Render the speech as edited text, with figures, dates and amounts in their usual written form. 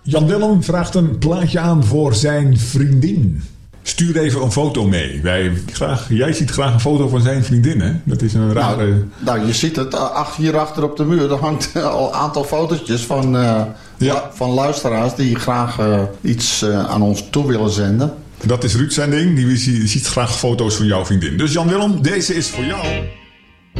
Jan Willem vraagt een plaatje aan voor zijn vriendin. Stuur even een foto mee. Jij ziet graag een foto van zijn vriendin, hè? Dat is een rare... Nou, je ziet het hierachter op de muur. Er hangt al een aantal fotootjes van luisteraars die graag iets aan ons toe willen zenden. Dat is Ruud zijn ding. Die ziet graag foto's van jouw vriendin. Dus Jan Willem, deze is voor jou.